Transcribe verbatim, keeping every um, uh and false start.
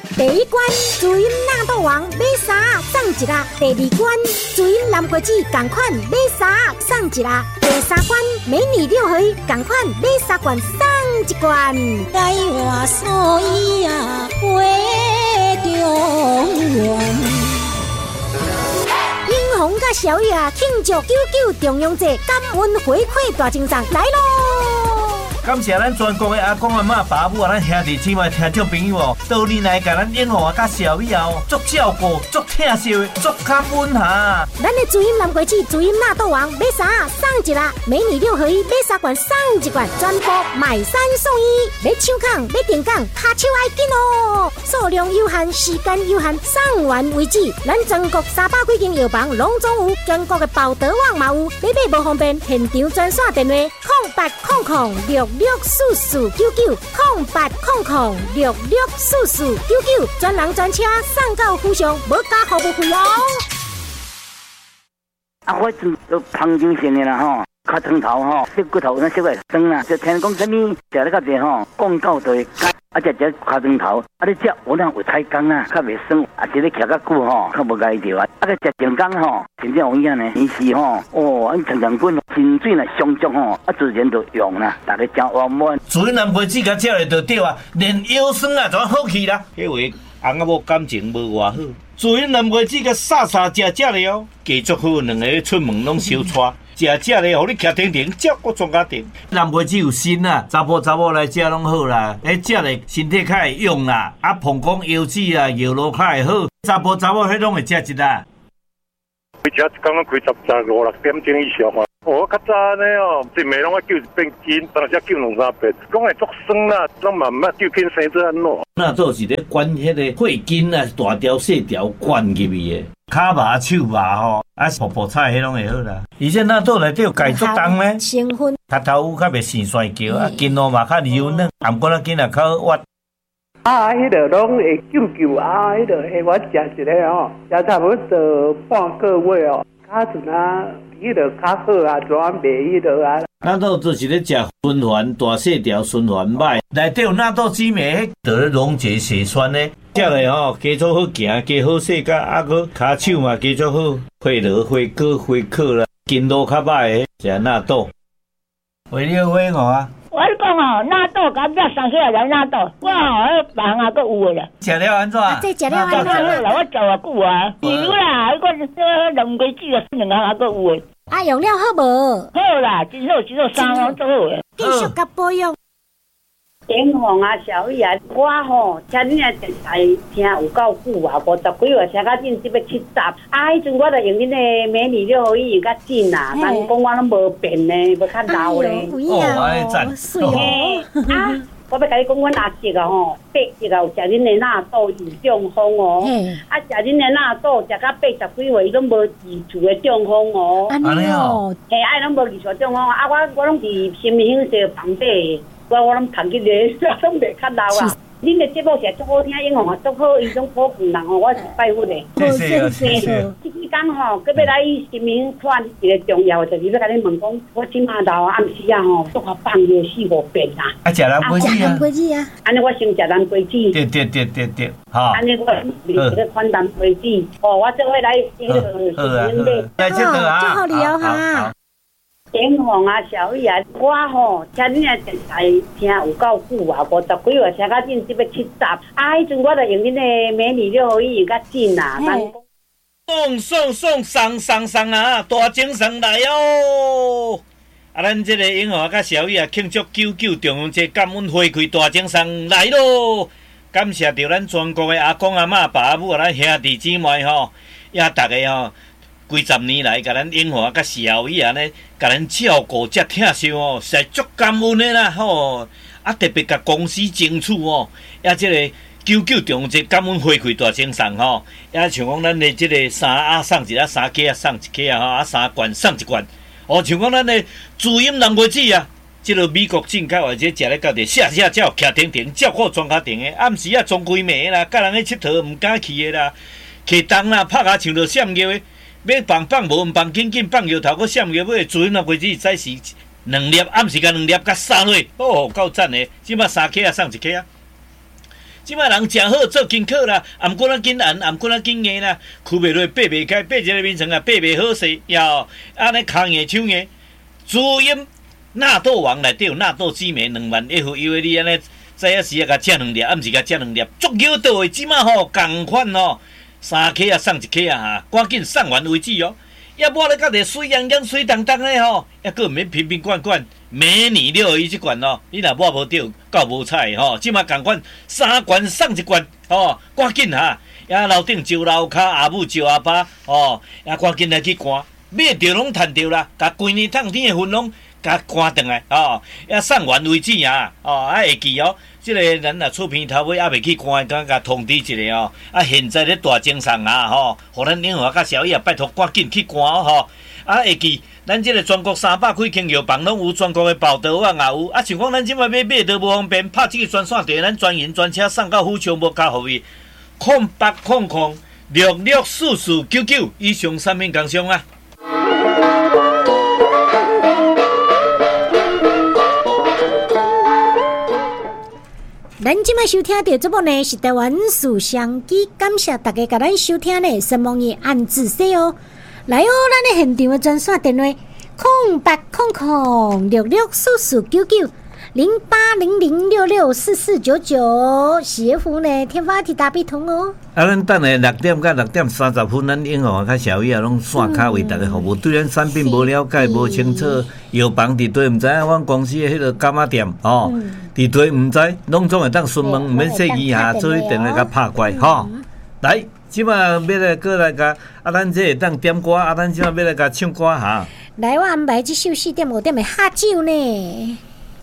第一关主音纳豆王买啥送一个，第二关主音蓝果子同款买啥送一个，第三关美女六合一同款买三罐送一罐。 台湾所以啊，花中原。 英红甲小玉啊，庆祝九九重阳节感恩回馈大精神来咯！ 感谢咱全国的阿公阿嬷、爸母啊，咱兄弟姊妹、听众朋友哦，多年来甲咱英红啊、甲小玉啊哦，足照顾、足疼惜的、足感恩哈。 咱的主音蓝果子、主音纳豆王买啥送一个，美女六合一买三罐送一罐，全部买三送一。要抢抢、要订购，卡手爱紧哦！数量有限，时间有限，送完为止。咱全国三百几间药房拢总有，全国的报德网嘛有。你买无方便，现场专线电话：空八空空六六四四九九，空八空空六六四四九九，专人专车送到府上，无加服务费哦。 啊，我做做芳酒型的啦吼，较长头吼，食骨头那食个酸啦，就听讲什么食了较济吼，降到就会解。啊，食只较长头，啊，你食有当有菜干啊，较袂酸，啊，一日徛较久吼，较无解着啊。啊，个食正工吼，真正有影呢，平时吼，哦，啊，常常滚，真水若上足吼，啊，自然就用啦，大家真圆满。 主因南梅子甲食了就对啊，连腰酸啊，就好去啦。迄位翁仔某感情无偌好，主因南梅子甲傻傻食食了，家足好，两个出门拢相带。食食咧，互你徛停停，照顾全家庭。南梅子有锌啊，查甫查某来食拢好啦。迄食咧身体较会用啦，啊，膀胱腰子啊、腰路较会好。查甫查某迄拢会食一啦。 开车一工拢开十十五六点钟以上啊！我较早呢哦，一暝拢爱救一遍斤，当时救两三遍，讲会足酸啦，拢慢慢救片生做安怎？ 那做是咧管迄个血筋啊，大条细条灌入去的。骹麻、手麻吼，啊，泡泡菜迄拢会好啦。而且那倒内底有钙足重呢， 成分头头有较袂生酸桥，啊，筋路嘛较柔软，含过仔囡仔较滑。 啊，迄个拢会救救啊，迄个迄我食一个吼，食差不多半个月哦，卡阵啊，迄个较好啊，怎啊袂迄个啊。 纳豆就是咧食循环大细条循环麦，内底有纳豆籽酶，迄就咧溶解血栓咧。食咧吼，加做好行，加好细甲，啊个骹手嘛加做好，血流、血高、血克啦，筋路较歹的食纳豆。为了花我啊！ 我讲哦，纳豆甲不要上起来来纳豆，我吼迄别行啊，搁有诶啦。 食了安怎？ 啊，这食了安怎？ 啦，我做啊久啊，有啦，迄个这两个季啊，两行啊，搁有诶。 啊，用了好无？ 好啦，真好，真好，三行做好诶。 继续甲保养。 英红啊，小玉啊，我吼听恁个电台听有够久啊，五十几月听到恁即要七十，啊，迄阵我就用恁个美女六合一较紧啦，但讲我拢无变呢，无较老咧。 哦，安尼赞。 嘿啊，我要甲你讲，阮阿叔啊吼，八十啊有食恁个纳豆有中风哦，啊食恁个纳豆食到八十几岁，伊拢无二次的中风哦。 安尼哦， 嘿，啊拢无二次中风，啊我我拢伫新民乡做房底。我我拢谈起咧，拢袂较老啊。恁个节目是足好听，英红啊足好，伊种普遍人吼，我是拜佛的。 谢谢谢谢。 即几工吼，佮要来新民看一个重要，就是要甲你问讲，我即马头暗时啊吼，足好放热四五遍啦。 啊，食蓝果子啊。 蓝果子啊。 安尼我先食蓝果子。 对对对对对，好。 安尼我另一个款蓝果子，哦，我做伙来迄个新民的。 来这个啊， 祝好你哦哈。 英红啊，小玉啊，我吼听恁个电台听有够久啊，五十几月听到恁即要七十，啊，迄阵我就用恁个美女六合一较紧啦。 送送送送送送啊！大精神来哦！啊，咱这个英红甲小玉啊，庆祝九九重阳节感恩回馈大精神来咯！感谢着咱全国的阿公阿嬷、爸母啊，咱兄弟姊妹吼，也大家吼。几十年来，甲咱英华甲小玉安尼，甲咱照顾遮疼惜哦，实在足感恩的啦吼！啊，特别甲公司争取哦，也即个九九重阳节感恩回馈大精神吼，也像讲咱的即个衫啊送一啊，衫架啊送一架啊，啊衫罐送一罐，哦，像讲咱的主饮蓝莓子啊，即个美国进口或者食咧到地下下照徛停停，照顾全家庭的，暗时啊装规暝啦，甲人去佚佗毋敢去的啦，起冬啦，拍下像着闪尿的。要放放无，毋放紧紧放摇头，搁闪摇尾，主因啊，规子早时两粒，暗时间两粒，甲三粒，哦，够赞的！即摆三克啊，送一克啊。 即摆人诚好做功课啦，也毋过咱紧按，也毋过咱紧硬啦，区袂落，爬袂开，爬一个眠床啊，爬袂好势，哟，安尼骹硬手硬，主因纳豆王内底有纳豆激酶两万 F U A， 你安尼知影时啊，甲食两粒，啊毋是甲食两粒，足够到位，即摆吼共款吼，三克啊送一克啊哈，赶紧送完为止哦。要不咧，甲个水洋洋、水当当的吼，抑个毋免瓶瓶罐罐。美女六合一即罐哦，你若抹无着，搞无彩吼，即马共款三罐送一罐哦，赶紧哈！呀楼顶招楼骹，阿母招阿爸哦，呀赶紧来去赶，买着拢趁着啦，甲规年冬天的份拢甲赶转来哦，呀送完为止啊，哦啊会记哦，即、这个咱若厝边头尾还袂去赶，敢甲通知一下哦，啊现在咧大精神啊吼，互咱永华甲小叶拜托赶紧去赶哦吼，啊会记。咱即个全国三百开轻药房拢有，全国的报道啊也有。啊，像讲咱即摆买买都无方便，拍即个专线电话，咱专营专车送到府上无加服务。空八空空六六四四九九，以上产品工商啊。 咱即摆收听到节目呢是台湾书香机，感谢大家甲咱收听呢，希望伊按仔细哦。来哦，咱的现场的专线电话：空八空空六六四四九九零八零零六六四四九九。协福呢，天发提大必通哦。 啊，咱等下六点到六点三十分，咱永华甲小叶拢线卡为大家服务。对咱产品无了解、无清楚，药房伫对毋知影，阮公司的迄个柑仔店哦，伫对毋知，拢总会当询问，毋免说伊下做一电话甲拍过吼。来。即摆要来过来甲啊，咱这会当点歌啊，咱即摆要来甲唱歌哈。 来，我安排即首四点五点的下酒呢。